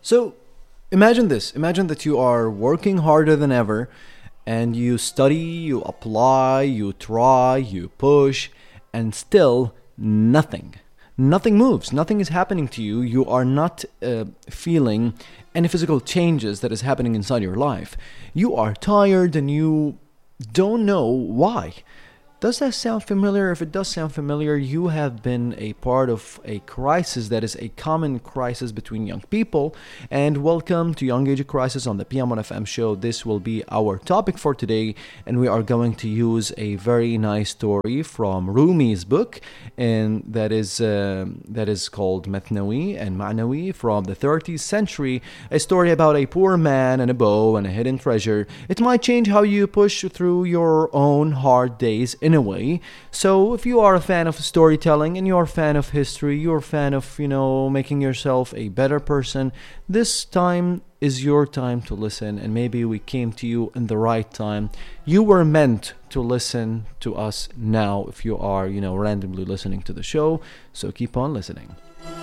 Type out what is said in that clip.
So imagine this. Imagine that you are working harder than ever and you study, you apply, you try, you push, and still nothing. Nothing moves. Nothing is happening to you. You are not feeling any physical changes that is happening inside your life. You are tired and you don't know why. Does that sound familiar? If it does sound familiar, you have been a part of a crisis that is a common crisis between young people. And welcome to Young Age Crisis on the PM1FM show. This will be our topic for today, and we are going to use a very nice story from Rumi's book, and that is called Mathnawi and Ma'nawi from the 30th century. A story about a poor man and a bow and a hidden treasure. It might change how you push through your own hard days in a way. So if you are a fan of storytelling and you're a fan of history, you're a fan of, making yourself a better person, this time is your time to listen, and maybe we came to you in the right time. You were meant to listen to us now if you are, randomly listening to the show. So keep on listening.